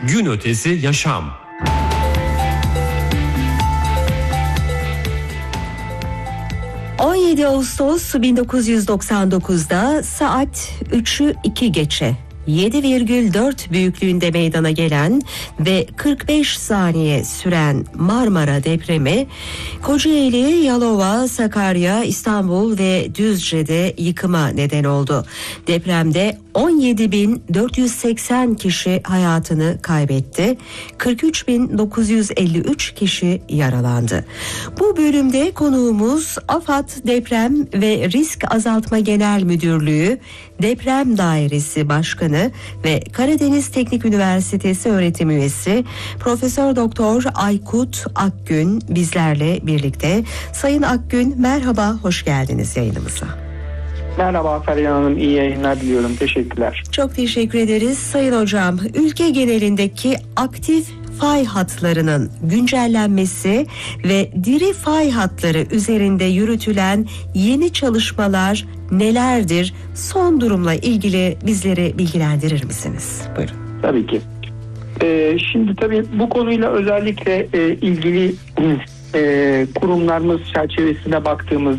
Gün ötesi yaşam. ...17 Ağustos 1999'da saat 3'ü 2 geçe 7,4 büyüklüğünde meydana gelen ve 45 saniye süren Marmara depremi Kocaeli, Yalova, Sakarya, İstanbul ve Düzce'de yıkıma neden oldu. Depremde 17.480 kişi hayatını kaybetti. 43.953 kişi yaralandı. Bu bölümde konuğumuz AFAD Deprem ve Risk Azaltma Genel Müdürlüğü Deprem Dairesi Başkanı ve Karadeniz Teknik Üniversitesi öğretim üyesi Profesör Doktor Aykut Akgün bizlerle birlikte. Sayın Akgün, merhaba, hoş geldiniz yayınımıza. Merhaba Feryan Hanım, iyi yayınlar diliyorum. Teşekkürler. Çok teşekkür ederiz. Sayın Hocam, ülke genelindeki aktif fay hatlarının güncellenmesi ve diri fay hatları üzerinde yürütülen yeni çalışmalar nelerdir? Son durumla ilgili bizleri bilgilendirir misiniz? Buyurun. Tabii ki. Şimdi tabii bu konuyla özellikle ilgili kurumlarımız çerçevesinde baktığımız